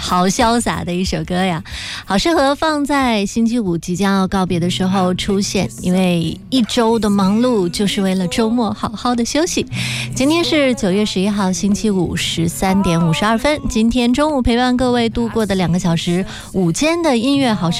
好潇洒的一首歌呀，好适合放在星期五即将要告别的时候出现，因为一周的忙碌就是为了周末好好的休息。今天是9月11号星期五13点52分，今天中午陪伴各位度过的2个小时午间的音乐好